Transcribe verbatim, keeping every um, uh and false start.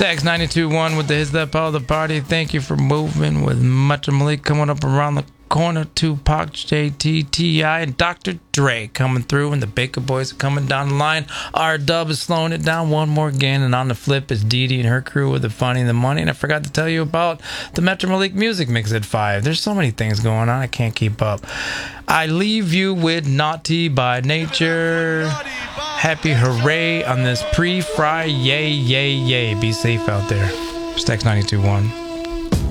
Stacks ninety-two point one with the hits that power the party. Thank you for moving with Metro Malik coming up around the corner. Tupac, J T, T I, and Doctor Dre coming through, and the Baker Boys are coming down the line. R-Dub is slowing it down one more again, and on the flip is Dee Dee and her crew with the funny and the money. And I forgot to tell you about the Metro Malik Music Mix at five. There's so many things going on, I can't keep up. I leave you with Naughty by Nature. Happy hooray on this pre-fry, yay, yay, yay. Be safe out there. Stacks ninety-two point one.